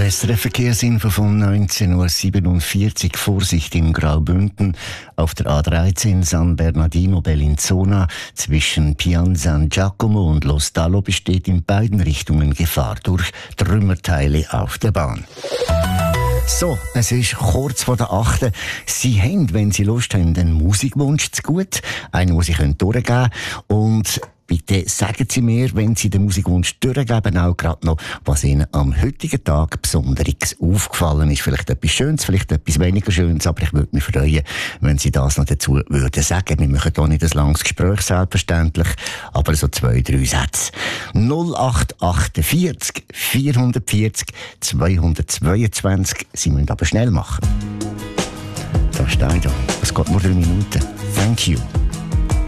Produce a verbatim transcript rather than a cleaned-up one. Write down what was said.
S R F-Verkehrsinfo von neunzehn Uhr siebenundvierzig. Vorsicht in Graubünden auf der A dreizehn San Bernardino Bellinzona zwischen Pian San Giacomo und Lo Stallo besteht in beiden Richtungen Gefahr durch Trümmerteile auf der Bahn. So, es ist kurz vor der achten. Sie haben, wenn Sie Lust haben, einen Musikwunsch zu gut. Einen, den Sie durchgeben können. Und bitte sagen Sie mir, wenn Sie den Musikwunsch durchgeben, auch gerade noch, was Ihnen am heutigen Tag Besonderes aufgefallen ist. Vielleicht etwas Schönes, vielleicht etwas weniger Schönes, aber ich würde mich freuen, wenn Sie das noch dazu würden sagen. Wir machen hier nicht ein langes Gespräch, selbstverständlich, aber so zwei, drei Sätze. null acht achtundvierzig vierhundertvierzig zweihundertzweiundzwanzig. Sie müssen aber schnell machen. Da steht da. Es geht nur drei Minuten. Thank you.